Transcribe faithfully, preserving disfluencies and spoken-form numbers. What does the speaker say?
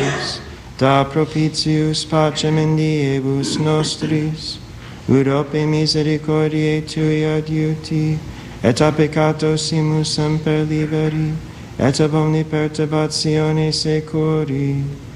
nobis, da propitius pacem in diebus nostris, ut ope misericordiae tui adiuti, et a peccatosimus semper liberi, et ab omni perturbatione securi,